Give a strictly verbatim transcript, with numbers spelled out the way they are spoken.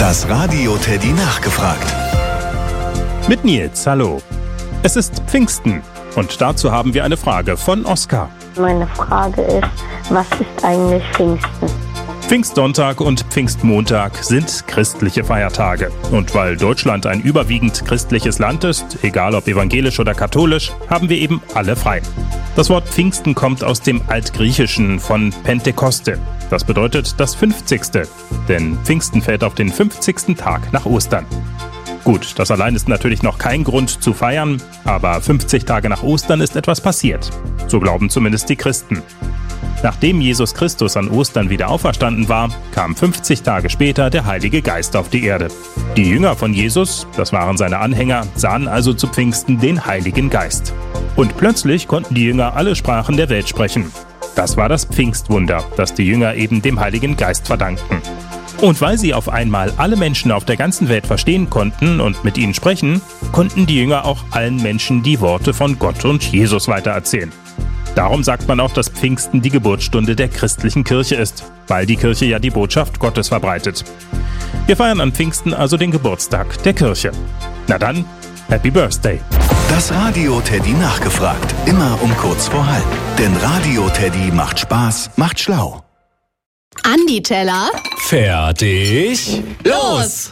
Das Radio Teddy nachgefragt. Mit Nils, hallo. Es ist Pfingsten und dazu haben wir eine Frage von Oskar. Meine Frage ist, was ist eigentlich Pfingsten? Pfingstsonntag und Pfingstmontag sind christliche Feiertage. Und weil Deutschland ein überwiegend christliches Land ist, egal ob evangelisch oder katholisch, haben wir eben alle frei. Das Wort Pfingsten kommt aus dem Altgriechischen von Pentekoste. Das bedeutet das fünfzigste, denn Pfingsten fällt auf den fünfzigsten Tag nach Ostern. Gut, das allein ist natürlich noch kein Grund zu feiern, aber fünfzig Tage nach Ostern ist etwas passiert. So glauben zumindest die Christen. Nachdem Jesus Christus an Ostern wieder auferstanden war, kam fünfzig Tage später der Heilige Geist auf die Erde. Die Jünger von Jesus, das waren seine Anhänger, sahen also zu Pfingsten den Heiligen Geist. Und plötzlich konnten die Jünger alle Sprachen der Welt sprechen. Das war das Pfingstwunder, das die Jünger eben dem Heiligen Geist verdankten. Und weil sie auf einmal alle Menschen auf der ganzen Welt verstehen konnten und mit ihnen sprechen, konnten die Jünger auch allen Menschen die Worte von Gott und Jesus weitererzählen. Darum sagt man auch, dass Pfingsten die Geburtsstunde der christlichen Kirche ist, weil die Kirche ja die Botschaft Gottes verbreitet. Wir feiern an Pfingsten also den Geburtstag der Kirche. Na dann, Happy Birthday! Das Radio Teddy nachgefragt. Immer um kurz vor halb. Denn Radio Teddy macht Spaß, macht schlau. Andi Teller. Fertig. Los!